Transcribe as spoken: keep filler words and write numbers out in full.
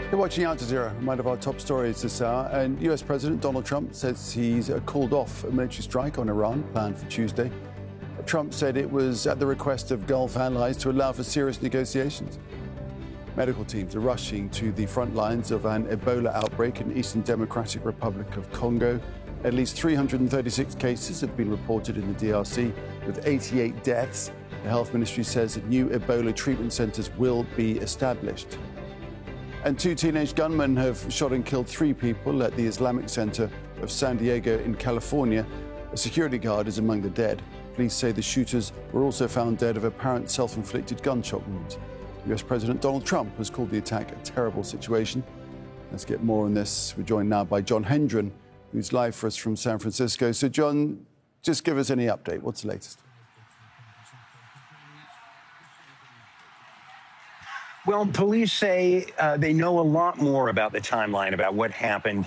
You're watching Al Jazeera, one of our top stories this hour. And U S President Donald Trump says he's called off a military strike on Iran planned for Tuesday. Trump said it was at the request of Gulf allies to allow for serious negotiations. Medical teams are rushing to the front lines of an Ebola outbreak in Eastern Democratic Republic of Congo. At least three hundred thirty-six cases have been reported in the D R C, with eighty-eight deaths. The health ministry says that new Ebola treatment centers will be established. And two teenage gunmen have shot and killed three people at the Islamic Center of San Diego in California. A security guard is among the dead. Police say the shooters were also found dead of apparent self-inflicted gunshot wounds. U S President Donald Trump has called the attack a terrible situation. Let's get more on this. We're joined now by John Hendren, who's live for us from San Francisco. So, John, just give us any update. What's the latest? Well, police say uh, they know a lot more about the timeline, about what happened